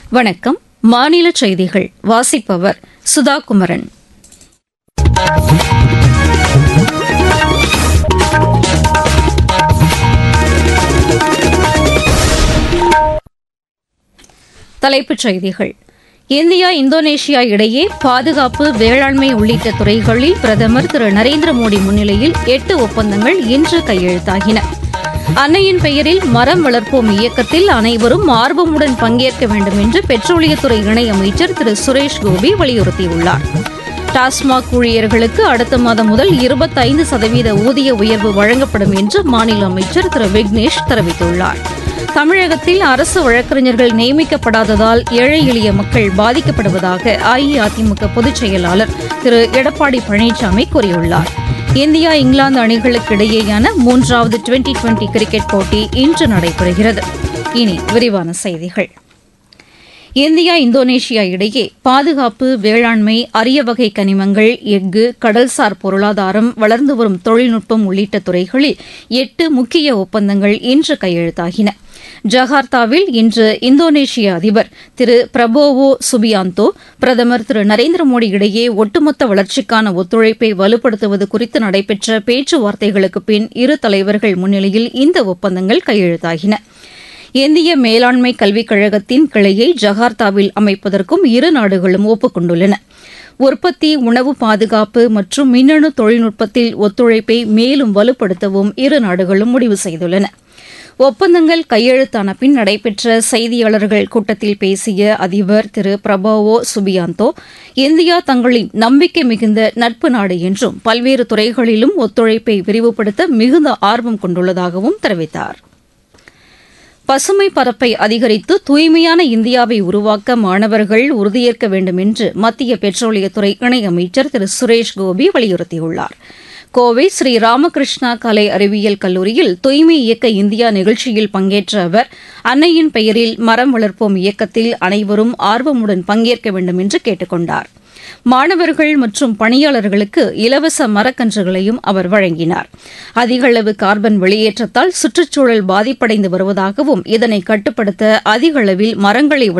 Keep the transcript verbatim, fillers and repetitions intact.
வணக்கம். மாநில செய்திகள் வாசிப்பவர் சுதா குமரன். தலைப்புச் செய்திகள். இந்தியா இந்தோனேஷியா இடையே பாதுகாப்பு, வேளாண்மை உள்ளிட்ட துறைகளில் பிரதமர் திரு நரேந்திர மோடி முன்னிலையில் எட்டு ஒப்பந்தங்கள் இன்று கையெழுத்தாகின. அன்னையின் பெயரில் மரம் வளர்ப்போம் இயக்கத்தில் அனைவரும் ஆர்வமுடன் பங்கேற்க வேண்டும் என்று பெட்ரோலியத்துறை இணையமைச்சர் திரு சுரேஷ் கோபி வலியுறுத்தியுள்ளார். டாஸ்மாக் ஊழியர்களுக்கு அடுத்த மாதம் முதல் இருபத்தைந்து சதவீத ஊதிய உயர்வு வழங்கப்படும் என்று மாநில அமைச்சர் திரு விக்னேஷ் தெரிவித்துள்ளார். தமிழகத்தில் அரசு வழக்கறிஞர்கள் நியமிக்கப்படாததால் ஏழை எளிய மக்கள் பாதிக்கப்படுவதாக அஇஅதிமுக பொதுச் செயலாளர் திரு எடப்பாடி பழனிசாமி கூறியுள்ளார். இந்தியா இங்கிலாந்து அணிகளுக்கு இடையேயான மூன்றாவது டுவெண்டி டுவெண்டி கிரிக்கெட் போட்டி இன்று நடைபெறுகிறது. இனி விரிவான செய்திகள். இந்தியா இந்தோனேஷியா இடையே பாதுகாப்பு, வேளாண்மை, அரிய வகை கனிமங்கள், எஃகு, கடல்சார் பொருளாதாரம், வளர்ந்து வரும் தொழில்நுட்பம் உள்ளிட்ட துறைகளில் எட்டு முக்கிய ஒப்பந்தங்கள் இன்று கையெழுத்தாகின. ஜகார்த்தாவில் இன்று இந்தோனேஷிய அதிபர் திரு பிரபோவோ சுபியாந்தோ, பிரதமர் திரு நரேந்திர மோடி இடையே ஒட்டுமொத்த வளர்ச்சிக்கான ஒத்துழைப்பை வலுப்படுத்துவது குறித்து நடைபெற்ற பேச்சுவார்த்தைகளுக்கு பின் இரு தலைவர்கள் முன்னிலையில் இந்த ஒப்பந்தங்கள் கையெழுத்தாகின. இந்திய மேலாண்மை கல்விக் கழகத்தின் கிளையை ஜகார்த்தாவில் அமைப்பதற்கும் இரு நாடுகளும் ஒப்புக் கொண்டுள்ளன. உற்பத்தி, உணவு பாதுகாப்பு மற்றும் மின்னணு தொழில்நுட்பத்தில் ஒத்துழைப்பை மேலும் வலுப்படுத்தவும் இரு நாடுகளும் முடிவு செய்துள்ளன. ஒப்பந்தங்கள் கையெழுத்தான பின் நடைபெற்ற செய்தியாளர்கள் கூட்டத்தில் பேசிய அதிபர் திரு பிரபோவோ சுபியாந்தோ, இந்தியா தங்களின் நம்பிக்கை மிகுந்த நட்பு நாடு என்றும் பல்வேறு துறைகளிலும் ஒத்துழைப்பை விரிவுபடுத்த மிகுந்த ஆர்வம் கொண்டுள்ளதாகவும் தெரிவித்தார். பசுமை பரப்பை அதிகரித்து தூய்மையான இந்தியாவை உருவாக்க மாணவர்கள் உறுதியேற்க வேண்டும் என்று மத்திய பெட்ரோலியத்துறை இணையமைச்சர் திரு சுரேஷ் கோபி வலியுறுத்தியுள்ளார். கோவை ஸ்ரீ ராமகிருஷ்ணா கலை அறிவியல் கல்லூரியில் தூய்மை இயக்க இந்தியா நிகழ்ச்சியில் பங்கேற்ற அவர், அன்னையின் பெயரில் மரம் வளர்ப்போம் இயக்கத்தில் அனைவரும் ஆர்வமுடன் பங்கேற்க வேண்டும் என்று கேட்டுக் கொண்டார். மாணவர்கள் மற்றும் பணியாளர்களுக்கு இலவச மரக்கன்றுகளையும் அவர் வழங்கினார். அதிக அளவு கார்பன் வெளியேற்றத்தால் சுற்றுச்சூழல் பாதிப்படைந்து வருவதாகவும் இதனை கட்டுப்படுத்த அதிக அளவில் மரங்களை